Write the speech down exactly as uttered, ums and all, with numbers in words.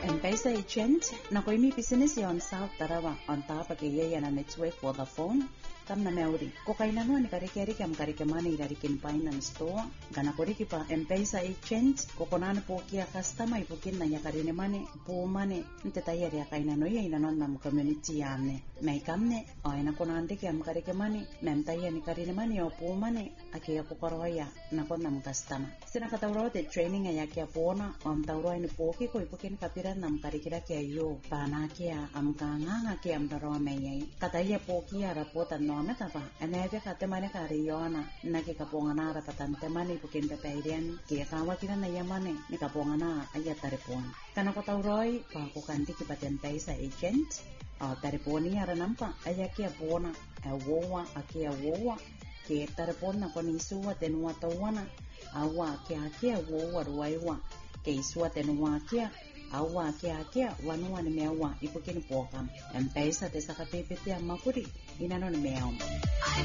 M-Pesa agent na ko imi business yon South Tarawa on top of kaya na network for the phone kam na meuri ko kay na no ni kari-kari kam kari-kamani kari-kin finance store gana ko riki pa M-Pesa agent ko konan po kia customer ipukin na ya kari ne mane po mane nte tayar ya kay na no ya ina non nam community yamne may kamne o ina konan de kam kari-kamani mem tayar ni kari ne mane o po mane akia ko koroya na kon nam customer sina katawro de training ya kia pona on tawro ni po ki ko ipukin kapiran nam kari-kira kia yo pana kia am kanga kia am daro meyai kataya po kia rapota no meta pa aneve ka temane kariona na ke kapongana ra patante mani pukin pepeirian ke kawa kina na yamane ni kapongana aya tarepon kana ko tauroi pa ko kanti ki paten paisa agent a tareponi ara nampa aya ke pona a wowa akia wowa ke tarepon na koni suwa tenua tawana awa ke akia wowa ruaiwa ke suwa tenua kia awa kia kia wanua ni mewa ipukin pokam M-Pesa te saka pepete makuri inano ni mewa